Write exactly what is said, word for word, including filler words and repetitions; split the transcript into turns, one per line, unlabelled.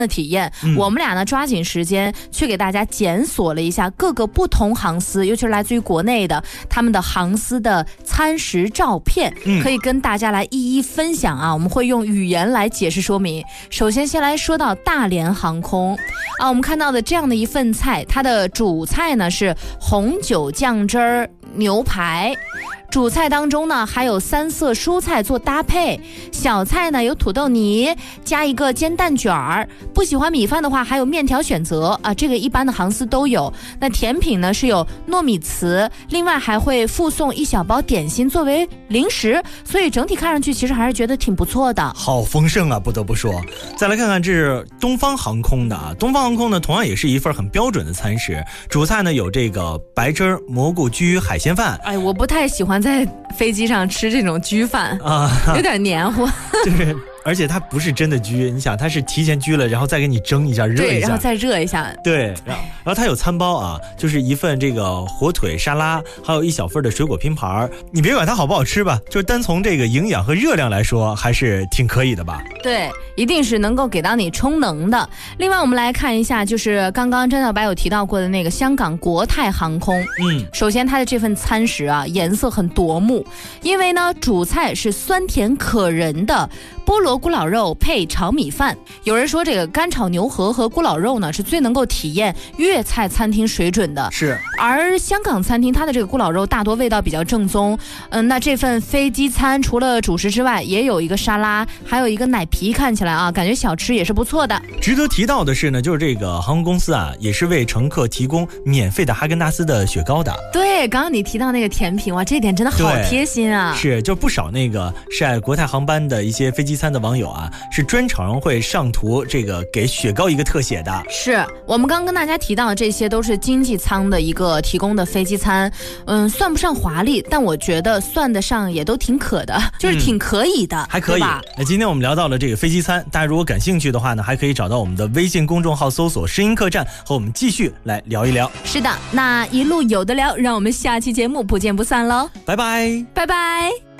的体验、嗯、我们俩呢抓紧时间去给大家检索了一下各个不同航司，尤其是来自于国内的他们的航司的餐食照片、嗯、可以跟大家来一一分享啊。我们会用语言来解释说明。首先先来说到大连航空啊，我们看到的这样的一份菜，它的主菜呢是红酒酱汁儿牛排，主菜当中呢还有三色蔬菜做搭配，小菜呢有土豆泥加一个煎蛋卷儿，不喜欢米饭的话还有面条选择啊，这个一般的航司都有。那甜品呢是有糯米糍，另外还会附送一小包点心作为零食，所以整体看上去其实还是觉得挺不错的，
好丰盛啊，不得不说。再来看看这是东方航空的啊，东方航空呢同样也是一份很标准的餐食，主菜呢有这个白汁蘑菇焗海鲜饭。
哎，我不太喜欢在飞机上吃这种焗饭啊，有点黏糊。
对，而且它不是真的焗，你想它是提前焗了，然后再给你蒸一下热一下，
对，然后再热一下。
对，然后然后它有餐包啊，就是一份这个火腿沙拉，还有一小份的水果拼盘。你别管它好不好吃吧，就是单从这个营养和热量来说还是挺可以的吧。
对，一定是能够给到你充能的。另外我们来看一下，就是刚刚张小白有提到过的那个香港国泰航空。嗯，首先它的这份餐食啊颜色很夺目，因为呢主菜是酸甜可人的菠萝咕老肉配炒米饭。有人说这个干炒牛河和咕老肉呢是最能够体验粤菜餐厅水准的，
是。
而香港餐厅它的这个咕老肉大多味道比较正宗。嗯，那这份飞机餐除了主食之外，也有一个沙拉，还有一个奶皮，看起来啊感觉小吃也是不错的。
值得提到的是呢，就是这个航空公司啊也是为乘客提供免费的哈根达斯的雪糕的。
对，刚刚你提到那个甜品，哇，这点真的好贴心啊。
是，就不少那个晒国泰航班的一些飞机餐的网友啊，是专程会上图这个给雪糕一个特写的。
是，我们刚跟大家提到的这些都是经济舱的一个提供的飞机餐，嗯，算不上华丽，但我觉得算得上也都挺可的，就是挺可以的、嗯、
还可以吧。那今天我们聊到了这个飞机餐，大家如果感兴趣的话呢，还可以找到我们的微信公众号搜索声音客栈，和我们继续来聊一聊。
是的，那一路有的聊，让我们下期节目不见不散喽。
拜拜，
拜拜。